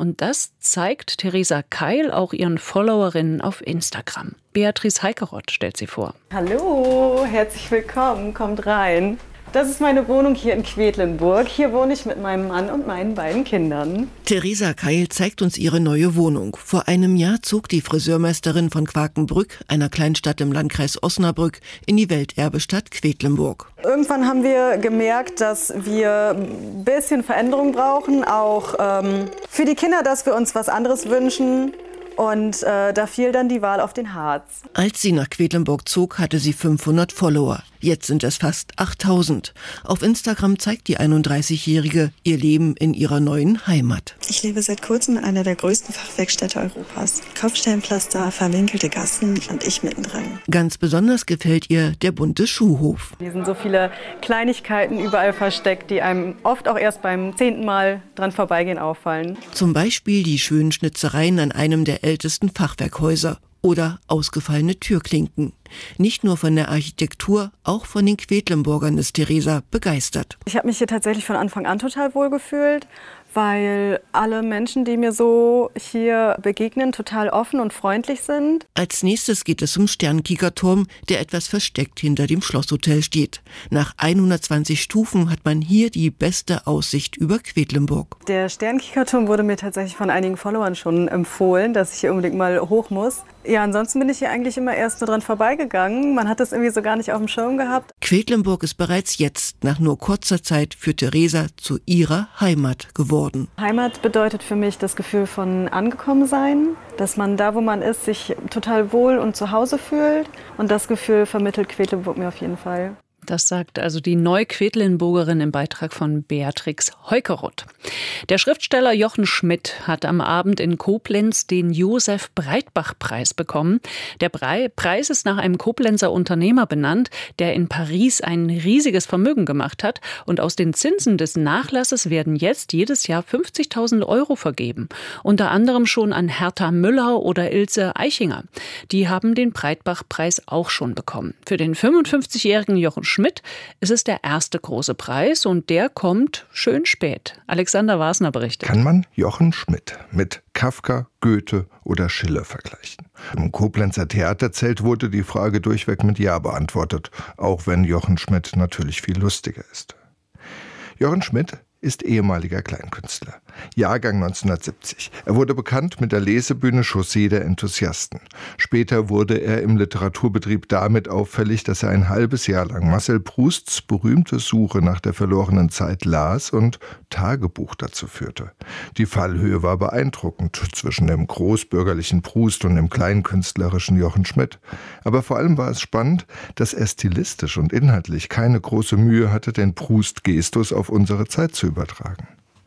Und das zeigt Theresa Keil auch ihren Followerinnen auf Instagram. Beatrice Heikeroth stellt sie vor. Hallo, herzlich willkommen, kommt rein. Das ist meine Wohnung hier in Quedlinburg. Hier wohne ich mit meinem Mann und meinen beiden Kindern. Theresa Keil zeigt uns ihre neue Wohnung. Vor einem Jahr zog die Friseurmeisterin von Quakenbrück, einer Kleinstadt im Landkreis Osnabrück, in die Welterbestadt Quedlinburg. Irgendwann haben wir gemerkt, dass wir ein bisschen Veränderung brauchen, auch für die Kinder, dass wir uns was anderes wünschen. Und da fiel dann die Wahl auf den Harz. Als sie nach Quedlinburg zog, hatte sie 500 Follower. Jetzt sind es fast 8000. Auf Instagram zeigt die 31-Jährige ihr Leben in ihrer neuen Heimat. Ich lebe seit kurzem in einer der größten Fachwerkstätte Europas. Kopfsteinpflaster, verwinkelte Gassen und ich mittendrin. Ganz besonders gefällt ihr der bunte Schuhhof. Hier sind so viele Kleinigkeiten überall versteckt, die einem oft auch erst beim 10. Mal dran vorbeigehen auffallen. Zum Beispiel die schönen Schnitzereien an einem der ältesten Fachwerkhäuser oder ausgefallene Türklinken. Nicht nur von der Architektur, auch von den Quedlinburgern ist Theresa begeistert. Ich habe mich hier tatsächlich von Anfang an total wohl gefühlt, weil alle Menschen, die mir so hier begegnen, total offen und freundlich sind. Als nächstes geht es zum Sternkiekerturm, der etwas versteckt hinter dem Schlosshotel steht. Nach 120 Stufen hat man hier die beste Aussicht über Quedlinburg. Der Sternkiekerturm wurde mir tatsächlich von einigen Followern schon empfohlen, dass ich hier unbedingt mal hoch muss. Ja, ansonsten bin ich hier eigentlich immer erst nur dran vorbeigegangen. Man hat das irgendwie so gar nicht auf dem Schirm gehabt. Quedlinburg ist bereits jetzt, nach nur kurzer Zeit, für Theresa zu ihrer Heimat geworden. Heimat bedeutet für mich das Gefühl von angekommen sein, dass man da, wo man ist, sich total wohl und zu Hause fühlt. Und das Gefühl vermittelt Quedlinburg mir auf jeden Fall. Das sagt also die Neuquedlinburgerin im Beitrag von Beatrix Heikeroth. Der Schriftsteller Jochen Schmidt hat am Abend in Koblenz den Josef-Breitbach-Preis bekommen. Der Preis ist nach einem Koblenzer Unternehmer benannt, der in Paris ein riesiges Vermögen gemacht hat. Und aus den Zinsen des Nachlasses werden jetzt jedes Jahr 50.000 € vergeben. Unter anderem schon an Hertha Müller oder Ilse Eichinger. Die haben den Breitbach-Preis auch schon bekommen. Für den 55-jährigen Jochen Schmidt ist es der erste große Preis und der kommt schön spät. Alexander Wasner berichtet. Kann man Jochen Schmidt mit Kafka, Goethe oder Schiller vergleichen? Im Koblenzer Theaterzelt wurde die Frage durchweg mit Ja beantwortet, auch wenn Jochen Schmidt natürlich viel lustiger ist. Jochen Schmidt ist ehemaliger Kleinkünstler. Jahrgang 1970. Er wurde bekannt mit der Lesebühne Chaussee der Enthusiasten. Später wurde er im Literaturbetrieb damit auffällig, dass er ein halbes Jahr lang Marcel Prousts berühmte Suche nach der verlorenen Zeit las und Tagebuch dazu führte. Die Fallhöhe war beeindruckend zwischen dem großbürgerlichen Proust und dem kleinkünstlerischen Jochen Schmidt. Aber vor allem war es spannend, dass er stilistisch und inhaltlich keine große Mühe hatte, den Proust-Gestus auf unsere Zeit zu übertragen.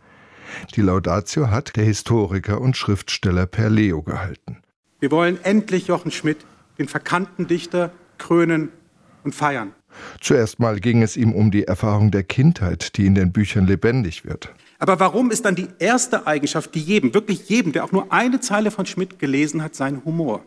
Die Laudatio hat der Historiker und Schriftsteller Per Leo gehalten. Wir wollen endlich Jochen Schmidt, den verkannten Dichter, krönen und feiern. Zuerst mal ging es ihm um die Erfahrung der Kindheit, die in den Büchern lebendig wird. Aber warum ist dann die erste Eigenschaft, die wirklich jedem, der auch nur eine Zeile von Schmidt gelesen hat, sein Humor?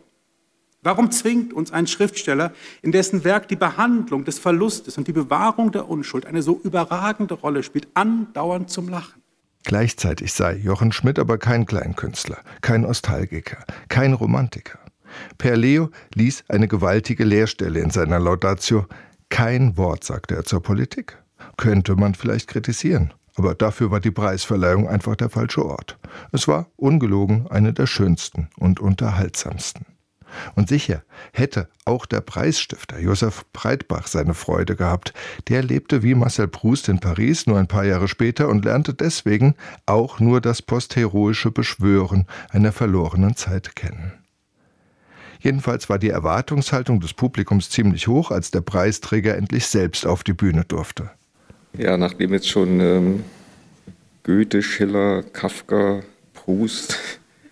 Warum zwingt uns ein Schriftsteller, in dessen Werk die Behandlung des Verlustes und die Bewahrung der Unschuld eine so überragende Rolle spielt, andauernd zum Lachen? Gleichzeitig sei Jochen Schmidt aber kein Kleinkünstler, kein Nostalgiker, kein Romantiker. Per Leo ließ eine gewaltige Leerstelle in seiner Laudatio. Kein Wort sagte er zur Politik. Könnte man vielleicht kritisieren, aber dafür war die Preisverleihung einfach der falsche Ort. Es war ungelogen eine der schönsten und unterhaltsamsten. Und sicher hätte auch der Preisstifter Josef Breitbach seine Freude gehabt. Der lebte wie Marcel Proust in Paris nur ein paar Jahre später und lernte deswegen auch nur das postheroische Beschwören einer verlorenen Zeit kennen. Jedenfalls war die Erwartungshaltung des Publikums ziemlich hoch, als der Preisträger endlich selbst auf die Bühne durfte. Ja, nachdem jetzt schon Goethe, Schiller, Kafka, Proust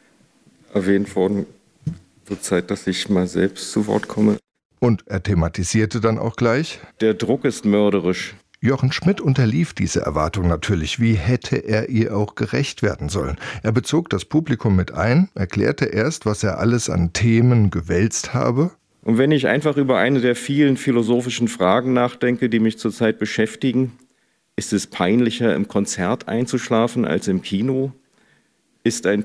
erwähnt wurden, wird Zeit, dass ich mal selbst zu Wort komme. Und er thematisierte dann auch gleich: Der Druck ist mörderisch. Jochen Schmidt unterlief diese Erwartung natürlich. Wie hätte er ihr auch gerecht werden sollen? Er bezog das Publikum mit ein, erklärte erst, was er alles an Themen gewälzt habe. Und wenn ich einfach über eine der vielen philosophischen Fragen nachdenke, die mich zurzeit beschäftigen, ist es peinlicher, im Konzert einzuschlafen als im Kino? Ist ein